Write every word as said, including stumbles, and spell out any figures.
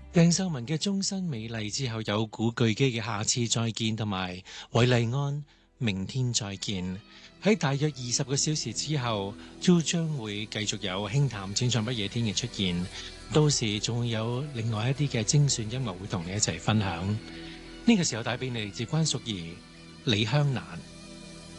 鄭秀文嘅終身美麗之後，有古巨基嘅下次再見，同埋韋禮安明天再見。喺大約二十個小時之後 Jo 將會繼續有輕談淺唱不夜天嘅出現，到時仲會有另外一啲嘅精選音樂會同你一齊分享。呢、這個時候帶俾你嚟自關淑怡、李香蘭